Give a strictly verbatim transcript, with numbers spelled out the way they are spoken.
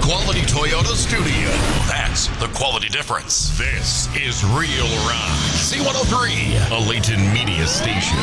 Quality Toyota Studio. That's the quality difference. This is Real Rock. C one oh three, a Layton Media Station.